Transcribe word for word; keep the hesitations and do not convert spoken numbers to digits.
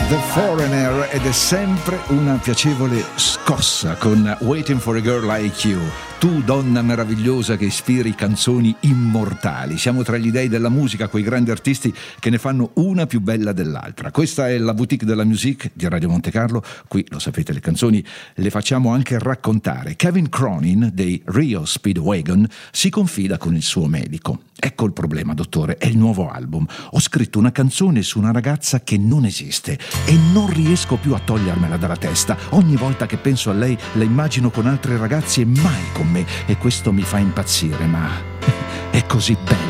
The Foreigner, ed è sempre una piacevole scossa con Waiting for a Girl Like You. Tu, donna meravigliosa che ispiri canzoni immortali. Siamo tra gli dei della musica, quei grandi artisti che ne fanno una più bella dell'altra. Questa è la boutique della musique di Radio Monte Carlo. Qui, lo sapete, le canzoni le facciamo anche raccontare. Kevin Cronin dei Rio Speedwagon si confida con il suo medico. Ecco il problema, dottore, è il nuovo album. Ho scritto una canzone su una ragazza che non esiste e non riesco più a togliermela dalla testa. Ogni volta che penso a lei la immagino con altre ragazze e mai con me, e questo mi fa impazzire, ma è così bello.